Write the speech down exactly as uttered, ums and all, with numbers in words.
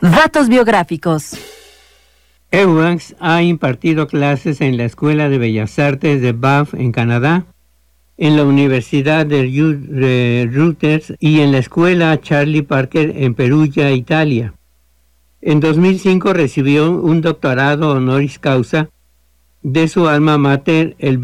Datos biográficos. Eubanks ha impartido clases en la Escuela de Bellas Artes de Banff en Canadá, en la Universidad de Rutgers y en la Escuela Charlie Parker en Perugia, Italia. En dos mil cinco recibió un doctorado honoris causa de su alma mater, el